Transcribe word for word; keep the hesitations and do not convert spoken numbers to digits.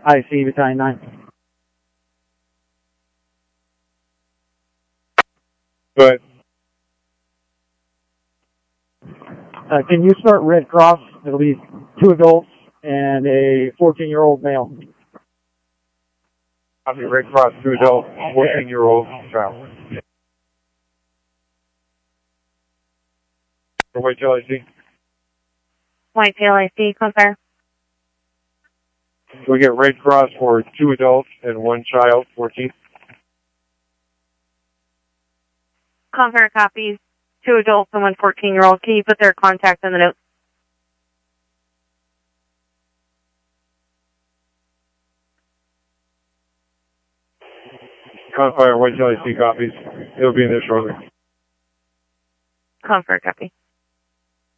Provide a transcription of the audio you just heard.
I C Battalion nine. But Uh, can you start Red Cross? It'll be two adults and a fourteen-year-old male. I'll be Red Cross, two adults, fourteen-year-old child. For Whitetail I C. Whitetail I C, confirm. Can we get Red Cross for two adults and one child, fourteen? Confirm copies. Two adults and one fourteen-year-old. Can you put their contact in the notes? Confire Whitetail I C copies. It'll be in there shortly. Confirm copy.